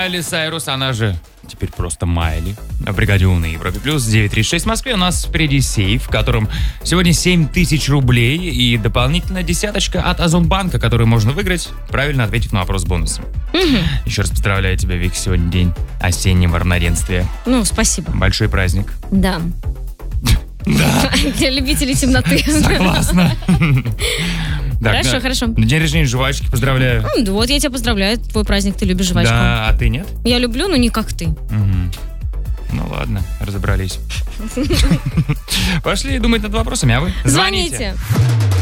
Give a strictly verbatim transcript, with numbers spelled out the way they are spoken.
Майли Сайрус, она же теперь просто Майли. На бригаде У на Европе Плюс, девять тридцать шесть в Москве. У нас впереди сейф, в котором сегодня семь тысяч рублей и дополнительная десяточка от Озонбанка, которую можно выиграть, правильно ответив на вопрос с бонусом. Угу. Еще раз поздравляю тебя, Вик, сегодня день осеннего равноденствия. Ну, спасибо. Большой праздник. Да. Да. Для любителей темноты. Согласна. Хорошо, на, хорошо. На день рождения жвачки поздравляю. Ну, вот я тебя поздравляю. Твой праздник, ты любишь жвачку. Да, а ты нет? Я люблю, но не как ты. Угу. Ну ладно, разобрались. Пошли думать над вопросами, а вы? Звоните.